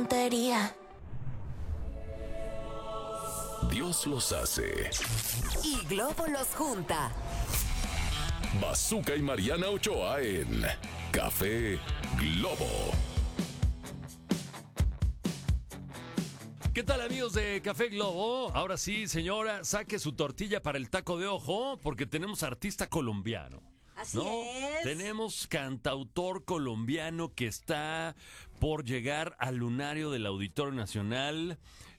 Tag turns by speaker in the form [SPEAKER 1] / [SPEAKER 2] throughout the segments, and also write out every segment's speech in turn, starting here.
[SPEAKER 1] tontería.
[SPEAKER 2] Dios los hace.
[SPEAKER 3] Y Globo los junta.
[SPEAKER 2] Bazooka y Mariana Ochoa en Café Globo.
[SPEAKER 4] ¿Qué tal, amigos de Café Globo? Ahora sí, señora, saque su tortilla para el taco de ojo porque tenemos artista colombiano.
[SPEAKER 5] Así
[SPEAKER 4] ¿no?
[SPEAKER 5] es.
[SPEAKER 4] Tenemos cantautor colombiano que está por llegar al lunario del Auditorio Nacional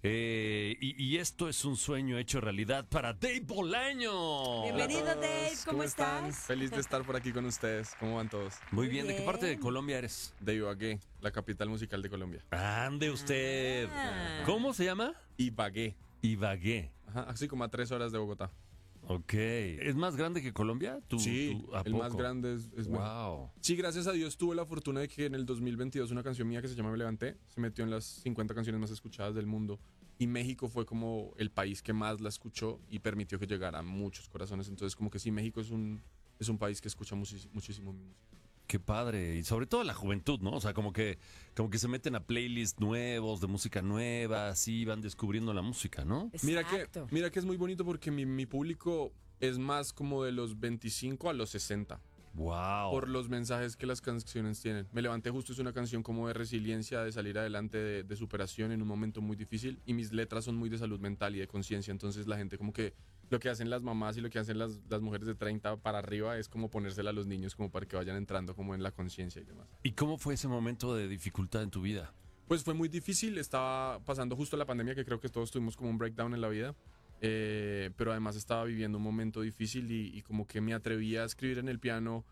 [SPEAKER 4] y esto es un sueño hecho realidad para Dave Bolaño.
[SPEAKER 5] Bienvenido, Dave. ¿Cómo
[SPEAKER 6] están?
[SPEAKER 5] estás?
[SPEAKER 6] Feliz de estar por aquí con ustedes. ¿Cómo van todos?
[SPEAKER 4] Muy bien, ¿de qué parte de Colombia eres?
[SPEAKER 6] De Ibagué, la capital musical de Colombia.
[SPEAKER 4] Ande usted.
[SPEAKER 5] Ah.
[SPEAKER 4] ¿Cómo se llama?
[SPEAKER 6] Ibagué.
[SPEAKER 4] Ibagué.
[SPEAKER 6] Ajá, así como a 3 horas de Bogotá.
[SPEAKER 4] Ok. ¿Es más grande que Colombia? ¿A
[SPEAKER 6] el
[SPEAKER 4] poco?
[SPEAKER 6] más grande es
[SPEAKER 4] Wow.
[SPEAKER 6] Sí, gracias a Dios tuve la fortuna de que en el 2022 una canción mía que se llama Me Levanté se metió en las 50 canciones más escuchadas del mundo. Y México fue como el país que más la escuchó y permitió que llegara a muchos corazones. Entonces, como que sí, México es un país que escucha muchísimo mi música.
[SPEAKER 4] Qué padre. Y sobre todo la juventud, ¿no? O sea, como que se meten a playlists nuevos, de música nueva, así van descubriendo la música, ¿no?
[SPEAKER 6] Mira
[SPEAKER 5] Exacto.
[SPEAKER 6] que es muy bonito porque mi público es más como de los 25 a los 60.
[SPEAKER 4] Wow.
[SPEAKER 6] Por los mensajes que las canciones tienen. Me Levanté justo es una canción como de resiliencia, de salir adelante, de superación en un momento muy difícil. Y mis letras son muy de salud mental y de conciencia. Entonces la gente como que lo que hacen las mamás y lo que hacen las mujeres de 30 para arriba es como ponérsela a los niños como para que vayan entrando como en la conciencia y demás.
[SPEAKER 4] ¿Y cómo fue ese momento de dificultad en tu vida?
[SPEAKER 6] Pues fue muy difícil. Estaba pasando justo la pandemia que creo que todos tuvimos como un breakdown en la vida. Pero además estaba viviendo un momento difícil y como que me atreví a escribir en el piano,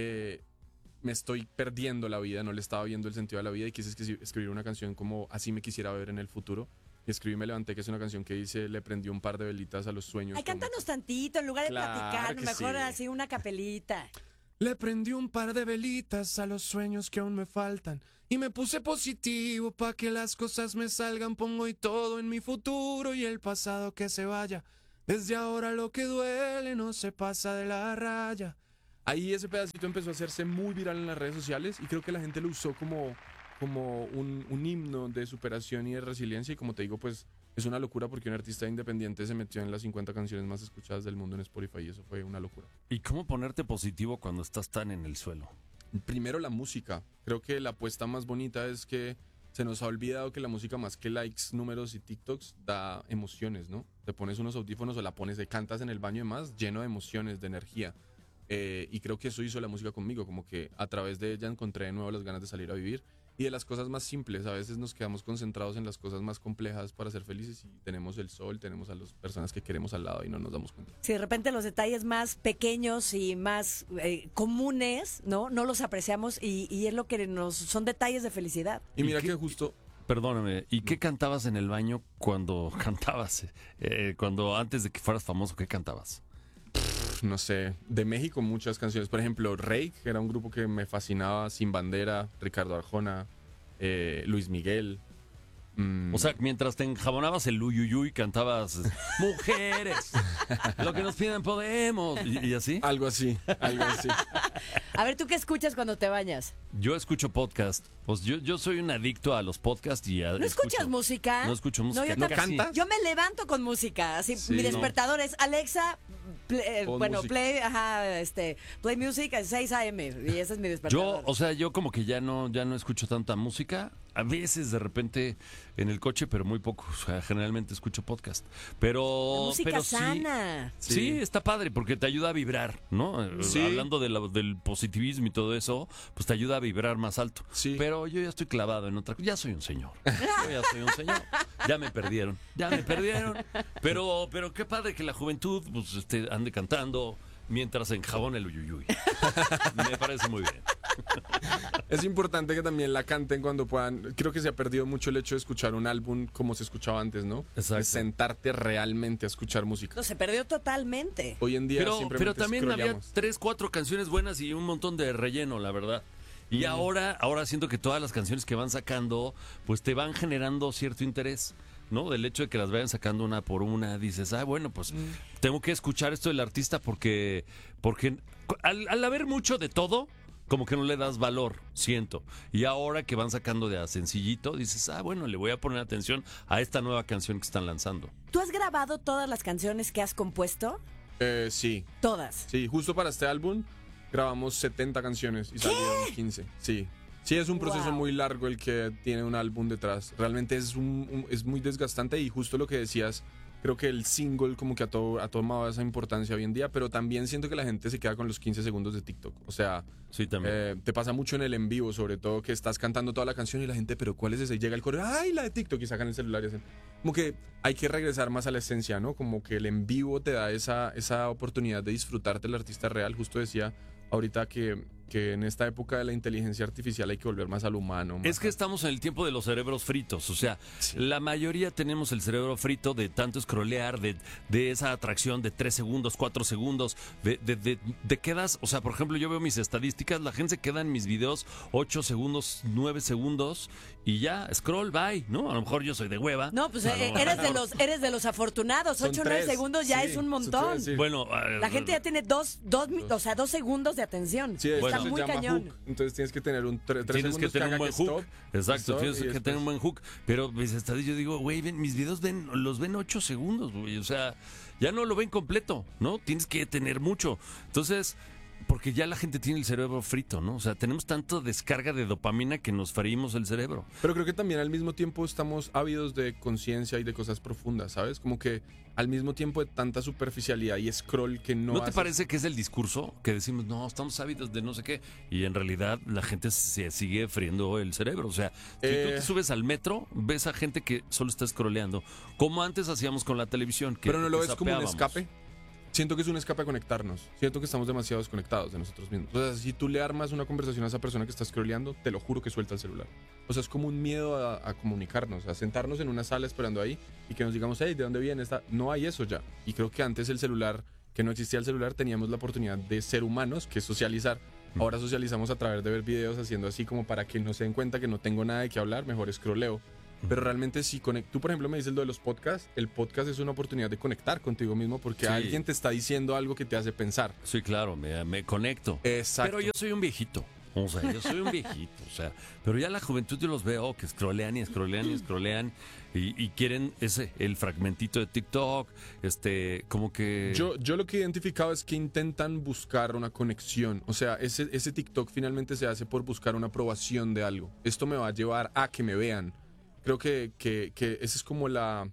[SPEAKER 6] me estoy perdiendo la vida, no le estaba viendo el sentido a la vida y quise escribir una canción como así me quisiera ver en el futuro. Y escribí Me Levanté, que es una canción que dice le prendí un par de velitas a los sueños.
[SPEAKER 5] Ay, cántanos tantito, en lugar de
[SPEAKER 6] Claro
[SPEAKER 5] platicar,
[SPEAKER 6] que
[SPEAKER 5] mejor
[SPEAKER 6] sí.
[SPEAKER 5] así una capelita.
[SPEAKER 6] Le prendí un par de velitas a los sueños que aún me faltan y me puse positivo pa' que las cosas me salgan. Pongo y todo en mi futuro y el pasado que se vaya. Desde ahora lo que duele no se pasa de la raya. Ahí ese pedacito empezó a hacerse muy viral en las redes sociales y creo que la gente lo usó como un himno de superación y de resiliencia. Y como te digo, pues es una locura porque un artista independiente se metió en las 50 canciones más escuchadas del mundo en Spotify y eso fue una locura.
[SPEAKER 4] ¿Y cómo ponerte positivo cuando estás tan en el suelo?
[SPEAKER 6] Primero la música. Creo que la apuesta más bonita es que se nos ha olvidado que la música más que likes, números y TikToks da emociones, ¿no? Te pones unos audífonos o la pones de cantas en el baño y demás, lleno de emociones, de energía. Y creo que eso hizo la música conmigo, como que a través de ella encontré de nuevo las ganas de salir a vivir. Y de las cosas más simples, a veces nos quedamos concentrados en las cosas más complejas para ser felices y tenemos el sol, tenemos a las personas que queremos al lado y no nos damos cuenta.
[SPEAKER 5] Si de repente los detalles más pequeños y más comunes, ¿no? No los apreciamos y es lo que son detalles de felicidad.
[SPEAKER 6] Y mira
[SPEAKER 4] ¿Y qué-
[SPEAKER 6] que justo...
[SPEAKER 4] Perdóname, ¿y qué cantabas en el baño cuando cantabas? Cuando antes de que fueras famoso, ¿qué cantabas?
[SPEAKER 6] No sé, de México muchas canciones. Por ejemplo, Rake, que era un grupo que me fascinaba, Sin Bandera, Ricardo Arjona, Luis Miguel.
[SPEAKER 4] O sea, mientras te enjabonabas el uyuyuy, cantabas mujeres, lo que nos pidan podemos, y así.
[SPEAKER 6] Algo así, algo así.
[SPEAKER 5] A ver, ¿tú qué escuchas cuando te bañas?
[SPEAKER 4] Yo escucho podcast, pues yo soy un adicto a los podcasts y a...
[SPEAKER 5] ¿No escuchas música?
[SPEAKER 4] No escucho música.
[SPEAKER 5] yo
[SPEAKER 6] ¿No
[SPEAKER 5] también.
[SPEAKER 6] cantas?
[SPEAKER 5] Yo me levanto con música, así
[SPEAKER 6] Sí,
[SPEAKER 5] mi
[SPEAKER 6] no.
[SPEAKER 5] despertador es Alexa,
[SPEAKER 6] Pon música.
[SPEAKER 5] play music a 6 a.m. y ese es mi despertador.
[SPEAKER 4] Yo como que ya no escucho tanta música. A veces de repente en el coche, pero muy poco. O sea, generalmente escucho podcast. Pero,
[SPEAKER 5] Música
[SPEAKER 4] pero sí,
[SPEAKER 5] sana.
[SPEAKER 4] sí, está padre porque te ayuda a vibrar, ¿no?
[SPEAKER 6] Sí.
[SPEAKER 4] Hablando del positivismo y todo eso, pues te ayuda a vibrar más alto.
[SPEAKER 6] Sí.
[SPEAKER 4] Pero yo ya estoy clavado en otra cosa. Ya soy un señor. Yo ya soy un señor. Ya me perdieron. Pero qué padre que la juventud pues ande cantando mientras se enjabona el uyuyuy. Me parece muy bien.
[SPEAKER 6] Es importante que también la canten cuando puedan. Creo que se ha perdido mucho el hecho de escuchar un álbum como se escuchaba antes, ¿no?
[SPEAKER 4] Exacto.
[SPEAKER 6] De sentarte realmente a escuchar música.
[SPEAKER 5] No, se perdió totalmente.
[SPEAKER 6] Hoy en día
[SPEAKER 4] Pero
[SPEAKER 6] simplemente
[SPEAKER 4] también había
[SPEAKER 6] scrolleamos.
[SPEAKER 4] 3, 4 canciones buenas y un montón de relleno, la verdad. Y ahora siento que todas las canciones que van sacando, pues te van generando cierto interés, ¿no? Del hecho de que las vayan sacando una por una, dices, bueno, pues tengo que escuchar esto del artista porque al haber mucho de todo, como que no le das valor, siento. Y ahora que van sacando de a sencillito, dices, bueno, le voy a poner atención a esta nueva canción que están lanzando.
[SPEAKER 5] ¿Tú has grabado todas las canciones que has compuesto?
[SPEAKER 6] Sí.
[SPEAKER 5] Todas.
[SPEAKER 6] Sí, justo para este álbum grabamos 70 canciones y salieron 15. Sí. Sí, es un proceso
[SPEAKER 5] Wow.
[SPEAKER 6] muy largo el que tiene un álbum detrás. Realmente es muy desgastante y justo lo que decías, creo que el single como que ha tomado esa importancia hoy en día, pero también siento que la gente se queda con los 15 segundos de TikTok. O sea,
[SPEAKER 4] Sí, también.
[SPEAKER 6] te pasa mucho en el en vivo, sobre todo que estás cantando toda la canción y la gente, pero ¿cuál es ese? Y llega el coro, ¡ay, la de TikTok! Y sacan el celular y hacen. Como que hay que regresar más a la esencia, ¿no? Como que el en vivo te da esa oportunidad de disfrutarte del artista real. Justo decía ahorita que en esta época de la inteligencia artificial hay que volver más al humano.
[SPEAKER 4] Es que estamos en el tiempo de los cerebros fritos, o sea, la mayoría tenemos el cerebro frito de tanto scrollear, de esa atracción de 3 segundos, 4 segundos, de quedas, o sea, por ejemplo, yo veo mis estadísticas, la gente se queda en mis videos 8 segundos, 9 segundos y ya, scroll, bye, ¿no? A lo mejor yo soy de hueva.
[SPEAKER 5] No, pues eres de los afortunados.
[SPEAKER 6] Son
[SPEAKER 5] 8 o 9
[SPEAKER 6] 3,
[SPEAKER 5] segundos ya
[SPEAKER 6] sí,
[SPEAKER 5] es un
[SPEAKER 6] se
[SPEAKER 5] montón.
[SPEAKER 6] puede decir.
[SPEAKER 4] Bueno,
[SPEAKER 5] La gente ya tiene dos segundos de atención.
[SPEAKER 6] Sí,
[SPEAKER 5] Está
[SPEAKER 6] eso se
[SPEAKER 5] muy
[SPEAKER 6] llama
[SPEAKER 5] cañón.
[SPEAKER 6] hook. Entonces tienes que tener tres
[SPEAKER 4] tienes que
[SPEAKER 6] segundos
[SPEAKER 4] tener un
[SPEAKER 6] haga
[SPEAKER 4] buen
[SPEAKER 6] que
[SPEAKER 4] hook.
[SPEAKER 6] stop,
[SPEAKER 4] Exacto,
[SPEAKER 6] stop,
[SPEAKER 4] tienes
[SPEAKER 6] y
[SPEAKER 4] que
[SPEAKER 6] después-
[SPEAKER 4] tener un buen hook. Pero mis estadísticas, yo digo, güey, mis videos los ven 8 segundos, güey. O sea, ya no lo ven completo, ¿no? Tienes que tener mucho. Entonces, porque ya la gente tiene el cerebro frito, ¿no? O sea, tenemos tanto descarga de dopamina que nos freímos el cerebro.
[SPEAKER 6] Pero creo que también al mismo tiempo estamos ávidos de conciencia y de cosas profundas, ¿sabes? Como que al mismo tiempo de tanta superficialidad y scroll que no
[SPEAKER 4] ¿No te
[SPEAKER 6] haces-
[SPEAKER 4] parece que es el discurso que decimos, no, estamos ávidos de no sé qué? Y en realidad la gente se sigue friendo el cerebro. O sea, si tú te subes al metro, ves a gente que solo está scrolleando. Como antes hacíamos con la televisión.
[SPEAKER 6] Pero no lo
[SPEAKER 4] que
[SPEAKER 6] ves como un
[SPEAKER 4] zapeábamos.
[SPEAKER 6] escape. Siento que es un escape a conectarnos. Siento que estamos demasiado desconectados de nosotros mismos. O sea, si tú le armas una conversación a esa persona que está scrolleando, te lo juro que suelta el celular. O sea, es como un miedo a comunicarnos, a sentarnos en una sala esperando ahí y que nos digamos, hey, ¿de dónde viene esta? No hay eso ya. Y creo que antes el celular, que no existía el celular, teníamos la oportunidad de ser humanos, que es socializar. Ahora socializamos a través de ver videos haciendo así como para que no se den cuenta que no tengo nada de qué hablar, mejor scrolleo. Pero realmente si tú, por ejemplo, me dices lo de los podcasts, el podcast es una oportunidad de conectar contigo mismo porque
[SPEAKER 4] Sí.
[SPEAKER 6] alguien te está diciendo algo que te hace pensar.
[SPEAKER 4] Sí, claro, me conecto.
[SPEAKER 6] Exacto.
[SPEAKER 4] Pero yo soy un viejito. O sea, yo soy un viejito. O sea, pero ya la juventud yo los veo que scrollean y scrollean y scrollean y quieren el fragmentito de TikTok, como que...
[SPEAKER 6] Yo lo que he identificado es que intentan buscar una conexión. O sea, ese TikTok finalmente se hace por buscar una aprobación de algo. Esto me va a llevar a que me vean. Creo que ese es como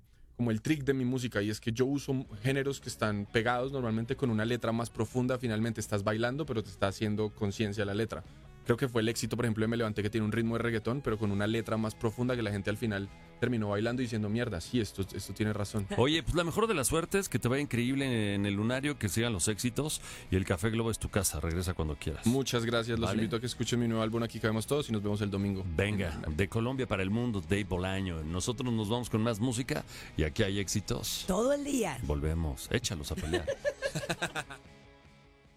[SPEAKER 6] el trick de mi música y es que yo uso géneros que están pegados normalmente con una letra más profunda. Finalmente estás bailando, pero te está haciendo conciencia la letra. Creo que fue el éxito, por ejemplo, de Me Levanté, que tiene un ritmo de reggaetón, pero con una letra más profunda que la gente al final terminó bailando y diciendo, mierda, sí, esto tiene razón.
[SPEAKER 4] Oye, pues la mejor de las suertes, que te vaya increíble en el lunario, que sigan los éxitos y el Café Globo es tu casa. Regresa cuando quieras.
[SPEAKER 6] Muchas gracias, los
[SPEAKER 4] Vale.
[SPEAKER 6] invito a que escuchen mi nuevo álbum Aquí Cabemos Todos y nos vemos el domingo.
[SPEAKER 4] Venga, de Colombia para el mundo, Dave Bolaño. Nosotros nos vamos con más música y aquí hay éxitos.
[SPEAKER 5] Todo el día.
[SPEAKER 4] Volvemos, échalos a pelear.